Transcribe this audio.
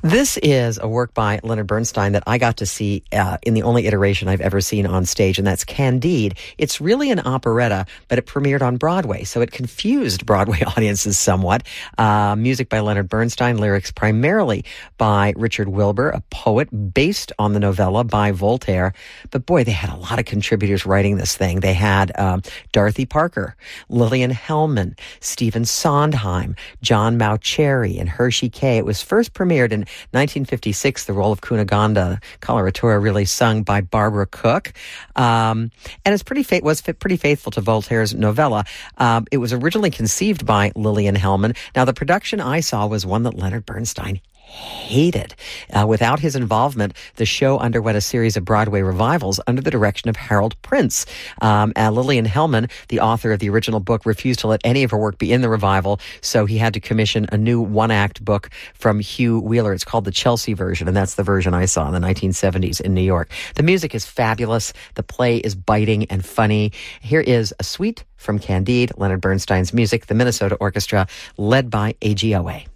This is a work by Leonard Bernstein that I got to see in the only iteration I've ever seen on stage, and that's Candide. It's really an operetta, but it premiered on Broadway, so it confused Broadway audiences somewhat. Music by Leonard Bernstein, lyrics primarily by Richard Wilbur, a poet based on the novella by Voltaire. But boy, they had a lot of contributors writing this thing. They had Dorothy Parker, Lillian Hellman, Stephen Sondheim, John Mauceri, and Hershey Kay. It was first premiered in 1956, the role of Cunegonde, coloratura, really sung by Barbara Cook. And it's pretty faithful to Voltaire's novella. It was originally conceived by Lillian Hellman. Now, the production I saw was one that Leonard Bernstein hated. Without his involvement, the show underwent a series of Broadway revivals under the direction of Harold Prince. Lillian Hellman, the author of the original book, refused to let any of her work be in the revival, so he had to commission a new one-act book from Hugh Wheeler. It's called the Chelsea version, and that's the version I saw in the 1970s in New York. The music is fabulous. The play is biting and funny. Here is a suite from Candide, Leonard Bernstein's music, the Minnesota Orchestra, led by AGOA.